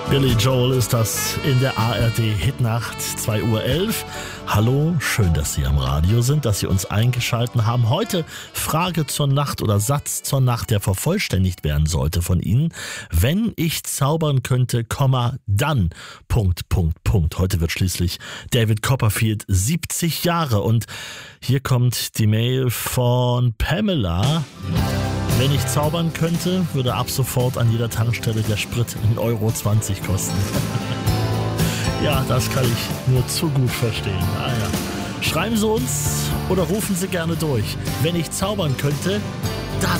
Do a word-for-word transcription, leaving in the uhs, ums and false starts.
Billy Joel ist das in der A R D Hitnacht, zwei Uhr elf. Hallo, schön, dass Sie am Radio sind, dass Sie uns eingeschaltet haben. Heute Frage zur Nacht oder Satz zur Nacht, der vervollständigt werden sollte von Ihnen. Wenn ich zaubern könnte, Komma, dann, Punkt, Punkt, Punkt. Heute wird schließlich David Copperfield siebzig Jahre und hier kommt die Mail von Pamela. Wenn ich zaubern könnte, würde ab sofort an jeder Tankstelle der Sprit ein Euro zwanzig kosten. Ja, das kann ich nur zu gut verstehen. Ah, ja. Schreiben Sie uns oder rufen Sie gerne durch. Wenn ich zaubern könnte,